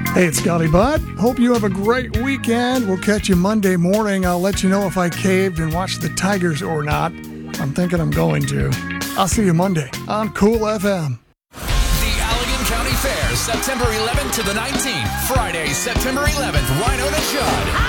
Hey, it's Scotty Budd. Hope you have a great weekend. We'll catch you Monday morning. I'll let you know if I caved and watched the Tigers or not. I'm thinking I'm going to. I'll see you Monday on Cool FM. The Allegan County Fair, September 11th to the 19th. Friday, September 11th, Rhino to Judd.